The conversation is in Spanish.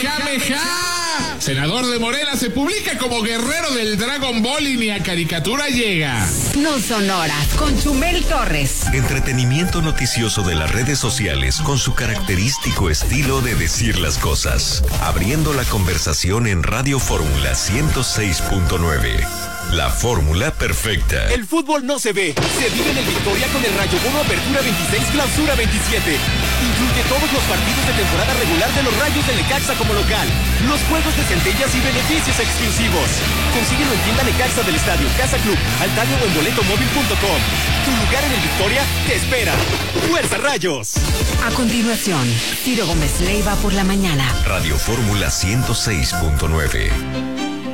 Kamehameha. Senador de Morena se publica como guerrero del Dragon Ball y ni a caricatura llega. No son horas con Chumel Torres. Entretenimiento noticioso de las redes sociales con su característico estilo de decir las cosas. Abriendo la conversación en Radio Fórmula 106.9. La fórmula perfecta. El fútbol no se ve, se vive en el Victoria con el Rayo Bono Apertura 26, Clausura 27. Incluye todos los partidos de temporada regular de los Rayos de Necaxa como local, los juegos de centellas y beneficios exclusivos. Consíguelo en tienda Necaxa del Estadio, Casa Club, Altario o en boletomóvil.com. Tu lugar en el Victoria te espera. ¡Fuerza Rayos! A continuación, Ciro Gómez Leiva por la mañana. Radio Fórmula 106.9.